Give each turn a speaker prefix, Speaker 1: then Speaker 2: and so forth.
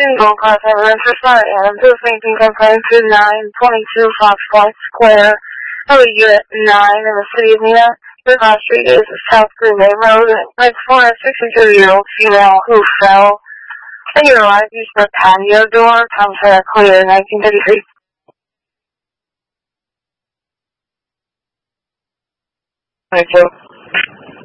Speaker 1: single class residential site and this thinking complaint to 922 Fox Point Square, Unit 9 in the city of Nina. The last street is South Green Bay Road. Next for a 62-year-old female who fell in your life using a patio door. Time for clear 1933. Thank you.